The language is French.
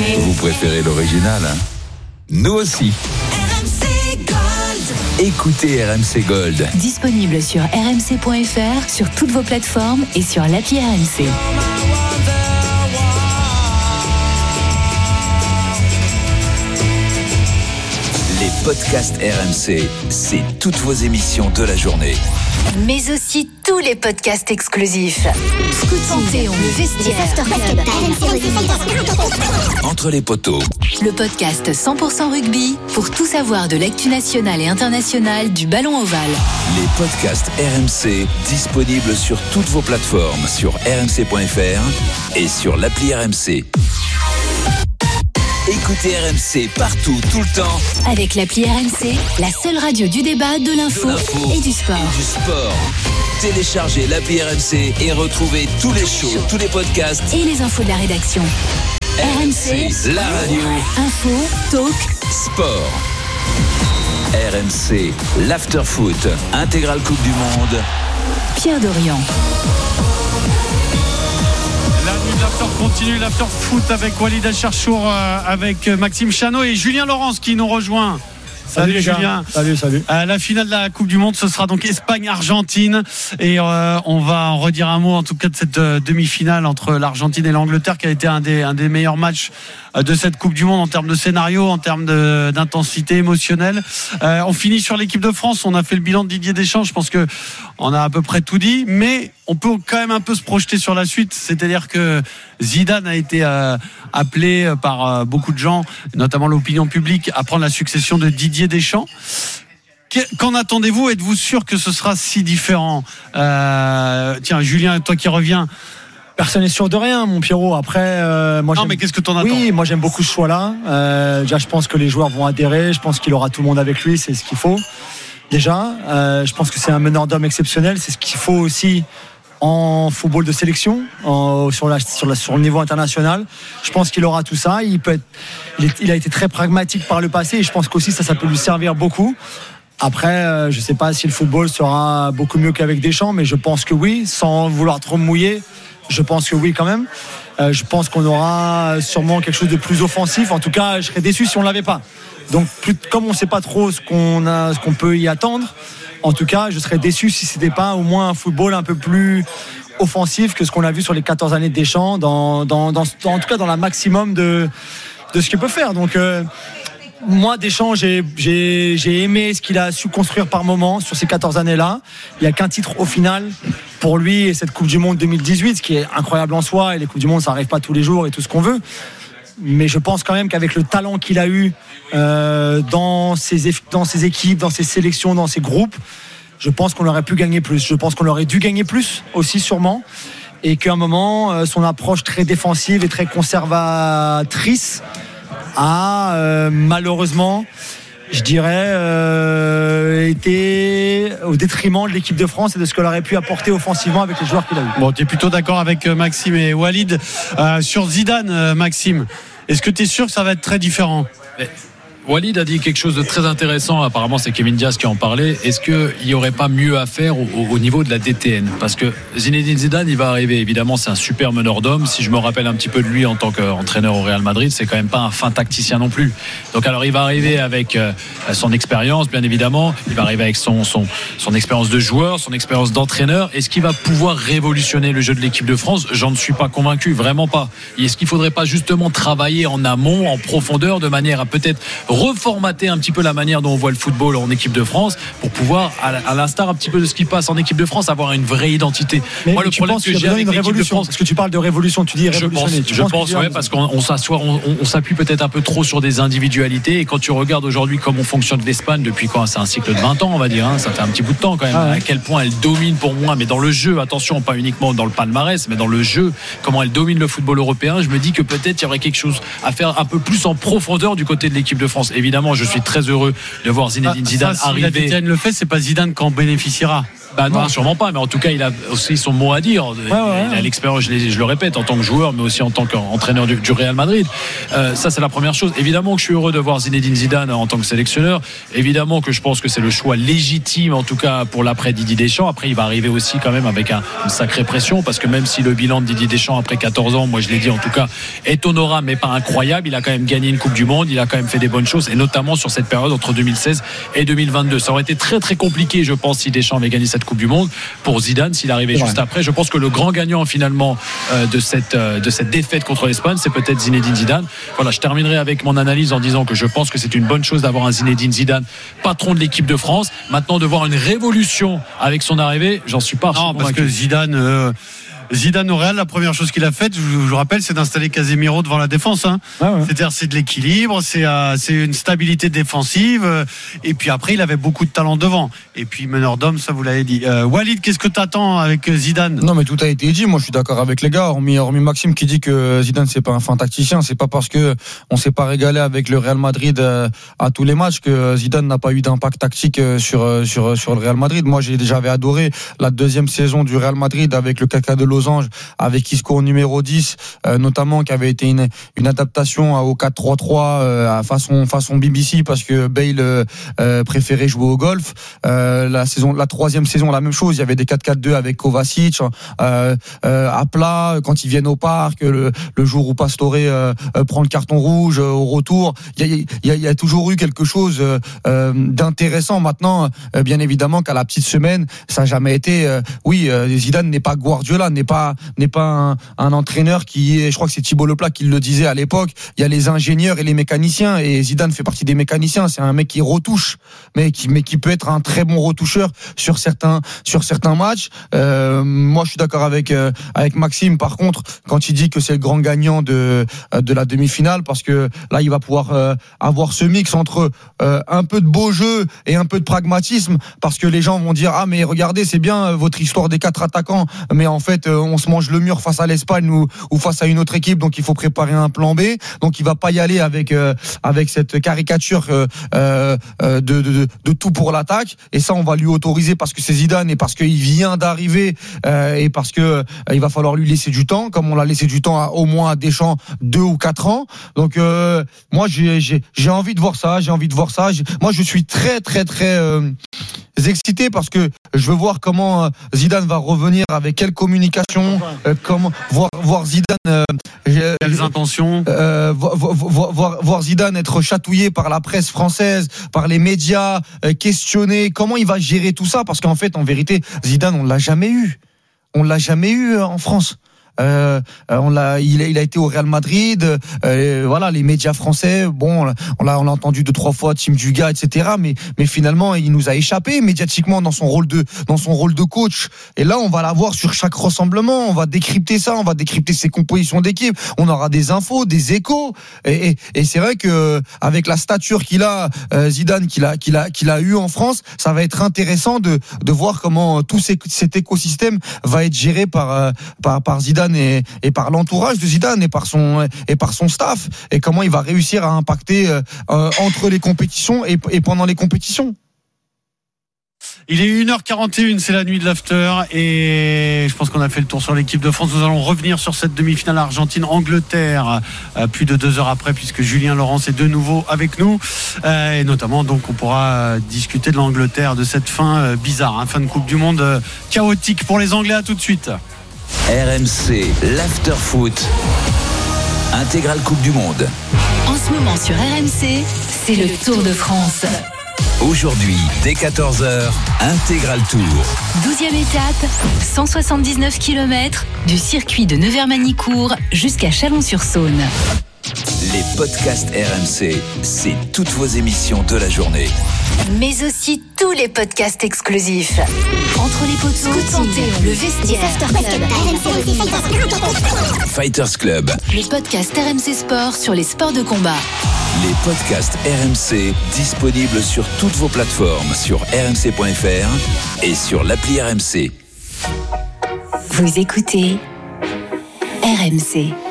Vous préférez l'original, hein? Nous aussi. RMC Gold. Écoutez RMC Gold. Disponible sur rmc.fr, sur toutes vos plateformes et sur l'appli RMC. Les podcasts RMC, c'est toutes vos émissions de la journée. Mais aussi tous les podcasts exclusifs. Scoot Panthéon, le vestiaire, Entre les poteaux, le podcast 100% rugby pour tout savoir de l'actu nationale et internationale du ballon ovale. les podcasts RMC disponibles sur toutes vos plateformes, sur rmc.fr et sur l'appli RMC. Écoutez RMC partout, tout le temps. Avec l'appli RMC, la seule radio du débat, de l'info et du sport. Téléchargez l'appli RMC et retrouvez tous les shows, tous les podcasts. Et les infos de la rédaction. RMC, la radio. info, talk, Sport. RMC, l'after-foot, intégrale Coupe du Monde. Pierre Dorian. La nuit de l'after continue, l'after foot avec Walid El-Cherchour, avec Maxime Chanot et Julien Laurence qui nous rejoint. Salut Julien. Salut. La finale de la Coupe du Monde, ce sera donc Espagne-Argentine. Et on va en redire un mot en tout cas de cette demi-finale entre l'Argentine et l'Angleterre qui a été un des meilleurs matchs de cette Coupe du Monde en termes de scénario, en termes d'intensité émotionnelle. On finit sur l'équipe de France. On a fait le bilan de Didier Deschamps. Je pense que on a à peu près tout dit, mais on peut quand même un peu se projeter sur la suite. C'est-à-dire que Zidane a été appelé par beaucoup de gens, notamment l'opinion publique, à prendre la succession de Didier Deschamps. Qu'en attendez-vous? Êtes-vous sûr que ce sera si différent? Tiens, Julien, toi qui reviens. Personne n'est sûr de rien, mon Pierrot. Après, moi, mais qu'est-ce que t'en attends? Oui, moi j'aime beaucoup ce choix-là. Déjà, je pense que les joueurs vont adhérer. Je pense qu'il aura tout le monde avec lui. C'est ce qu'il faut. Déjà, je pense que c'est un meneur d'hommes exceptionnel. C'est ce qu'il faut aussi en football de sélection, sur le niveau international. Je pense qu'il aura tout ça. Il a été très pragmatique par le passé et je pense qu'aussi ça peut lui servir beaucoup. Après, je ne sais pas si le football sera beaucoup mieux qu'avec Deschamps, mais je pense que oui, sans vouloir trop me mouiller. Je pense que oui quand même. Je pense qu'on aura sûrement quelque chose de plus offensif. En tout cas, je serais déçu si on ne l'avait pas. Donc, comme on ne sait pas trop ce qu'on peut y attendre, en tout cas, je serais déçu si ce n'était pas au moins un football un peu plus offensif que ce qu'on a vu sur les 14 années de Deschamps, en tout cas dans la maximum de ce qu'il peut faire. Donc, moi, Deschamps, j'ai aimé ce qu'il a su construire par moment sur ces 14 années-là. Il n'y a qu'un titre au final pour lui et cette Coupe du Monde 2018, ce qui est incroyable en soi. Et les Coupes du Monde, ça n'arrive pas tous les jours et tout ce qu'on veut. Mais je pense quand même qu'avec le talent qu'il a eu dans ses équipes, dans ses sélections, dans ses groupes, je pense qu'on aurait pu gagner plus. Je pense qu'on aurait dû gagner plus aussi sûrement. Et qu'à un moment, son approche très défensive et très conservatrice a malheureusement, je dirais, été au détriment de l'équipe de France et de ce qu'elle aurait pu apporter offensivement avec les joueurs qu'il a eu. Bon, tu es plutôt d'accord avec Maxime et Walid sur Zidane, Maxime. Est-ce que tu es sûr que ça va être très différent? Walid a dit quelque chose de très intéressant, apparemment c'est Kevin Diaz qui en parlait. Est-ce qu'il n'y aurait pas mieux à faire au niveau de la DTN? Parce que Zinedine Zidane, il va arriver, évidemment c'est un super meneur d'hommes. Si je me rappelle un petit peu de lui en tant qu'entraîneur au Real Madrid, c'est quand même pas un fin tacticien non plus. Donc alors il va arriver avec son expérience, bien évidemment. Il va arriver avec son expérience de joueur, son expérience d'entraîneur. Est-ce qu'il va pouvoir révolutionner le jeu de l'équipe de France? J'en ne suis pas convaincu, vraiment pas. Et est-ce qu'il ne faudrait pas justement travailler en amont, en profondeur, de manière à peut-être reformater un petit peu la manière dont on voit le football en équipe de France pour pouvoir, à l'instar un petit peu de ce qui passe en équipe de France, avoir une vraie identité. Mais moi, le problème que j'ai avec l'équipe de France, parce que tu parles de révolution, tu dis révolutionner. Je pense, ouais, parce qu'on s'appuie peut-être un peu trop sur des individualités. Et quand tu regardes aujourd'hui comment fonctionne l'Espagne depuis quand, c'est un cycle de 20 ans, on va dire. Ça fait un petit bout de temps quand même. À quel point elle domine pour moi, mais dans le jeu. Attention, pas uniquement dans le palmarès, mais dans le jeu. Comment elle domine le football européen. Je me dis que peut-être il y aurait quelque chose à faire un peu plus en profondeur du côté de l'équipe de France. Évidemment, je suis très heureux de voir Zinedine Zidane arriver. Si la DTN le fait, c'est pas Zidane qui en bénéficiera. Non, sûrement pas, mais en tout cas, il a aussi son mot à dire. Il a l'expérience, je le répète, en tant que joueur, mais aussi en tant qu'entraîneur du Real Madrid. Ça, c'est la première chose. Évidemment que je suis heureux de voir Zinedine Zidane en tant que sélectionneur. Évidemment que je pense que c'est le choix légitime, en tout cas pour l'après Didier Deschamps. Après, il va arriver aussi quand même avec une sacrée pression, parce que même si le bilan de Didier Deschamps après 14 ans, moi je l'ai dit en tout cas, est honorable mais pas incroyable, il a quand même gagné une Coupe du Monde, il a quand même fait des bonnes choses, et notamment sur cette période entre 2016 et 2022. Ça aurait été très très compliqué, je pense, si Deschamps avait gagné cette Coupe du Monde. Pour Zidane, s'il arrivait juste après, je pense que le grand gagnant finalement de cette défaite contre l'Espagne, c'est peut-être Zinedine Zidane. Voilà, je terminerai avec mon analyse en disant que je pense que c'est une bonne chose d'avoir un Zinedine Zidane patron de l'équipe de France. Maintenant, de voir une révolution avec son arrivée, j'en suis pas. Non, parce que Zidane au Real, la première chose qu'il a faite, je vous rappelle, c'est d'installer Casemiro devant la défense. C'est-à-dire, c'est de l'équilibre, c'est une stabilité défensive. Et puis après, il avait beaucoup de talent devant. Et puis meneur d'homme, ça vous l'avez dit. Walid, qu'est-ce que t'attends avec Zidane ? Non, mais tout a été dit. Moi, je suis d'accord avec les gars. Hormis Maxime qui dit que Zidane c'est pas un fin tacticien. C'est pas parce que on s'est pas régalé avec le Real Madrid à tous les matchs que Zidane n'a pas eu d'impact tactique sur le Real Madrid. Moi, j'avais adoré la deuxième saison du Real Madrid avec le Caca de Losange, avec Isco au numéro 10, notamment, qui avait été une adaptation au 4-3-3 façon BBC, parce que Bale préférait jouer au golf. La troisième saison, la même chose, il y avait des 4-4-2 avec Kovacic à plat quand ils viennent au parc, le jour où Pastore prend le carton rouge au retour. Il y a toujours eu quelque chose d'intéressant. Maintenant, bien évidemment qu'à la petite semaine, ça n'a jamais été Zidane n'est pas Guardiola, n'est pas un entraîneur qui est, je crois que c'est Thibaut Leplat qui le disait à l'époque, il y a les ingénieurs et les mécaniciens, et Zidane fait partie des mécaniciens. C'est un mec qui retouche, mais qui peut être un très bon retoucheur sur certains matchs. Moi, je suis d'accord avec Maxime, par contre, quand il dit que c'est le grand gagnant de la demi-finale, parce que là, il va pouvoir avoir ce mix entre un peu de beau jeu et un peu de pragmatisme, parce que les gens vont dire mais regardez, c'est bien votre histoire des 4 attaquants, mais en fait on se mange le mur face à l'Espagne ou face à une autre équipe, donc il faut préparer un plan B. Donc il va pas y aller avec cette caricature de tout pour l'attaque, et ça on va lui autoriser parce que c'est Zidane et parce qu'il vient d'arriver et parce que il va falloir lui laisser du temps, comme on l'a laissé du temps au moins à Deschamps 2 ou 4 ans. Donc moi j'ai envie de voir ça, moi je suis très très très excité, parce que je veux voir comment Zidane va revenir, avec quelle communication, comment voir Zidane quelles intentions, voir Zidane être chatouillé par la presse française, par les médias, questionné, comment il va gérer tout ça, parce qu'en fait, en vérité, Zidane, on l'a jamais eu en France. Il a été au Real Madrid, les médias français, on l'a entendu 2-3 fois, Team Duga, etc. Mais finalement, il nous a échappé médiatiquement dans son rôle de coach. Et là, on va l'avoir sur chaque rassemblement, on va décrypter ça, on va décrypter ses compositions d'équipe, on aura des infos, des échos. Et c'est vrai que avec la stature qu'il a, Zidane, qu'il a eu en France, ça va être intéressant de voir comment tout cet écosystème va être géré par Zidane et par l'entourage de Zidane et par son staff, et comment il va réussir à impacter entre les compétitions et pendant les compétitions. Il est 1h41, c'est la nuit de l'after, et je pense qu'on a fait le tour sur l'équipe de France. Nous allons revenir sur cette demi-finale Argentine-Angleterre plus de 2 heures après, puisque Julien Laurence est de nouveau avec nous, et notamment donc on pourra discuter de l'Angleterre, de cette fin bizarre, fin de Coupe du Monde chaotique pour les Anglais. À tout de suite. RMC, l'after-foot, intégrale Coupe du Monde. En ce moment sur RMC, c'est le Tour de France. Aujourd'hui, dès 14h, intégral tour. 12e étape, 179 km, du circuit de Nevers-Manicourt jusqu'à Chalon-sur-Saône. Les podcasts RMC, c'est toutes vos émissions de la journée. Mais aussi tous les podcasts exclusifs. Entre les poteaux, le vestiaire, Fighters Club. les podcasts RMC Sport sur les sports de combat. Les podcasts RMC, disponibles sur toutes vos plateformes, sur rmc.fr et sur l'appli RMC. Vous écoutez RMC.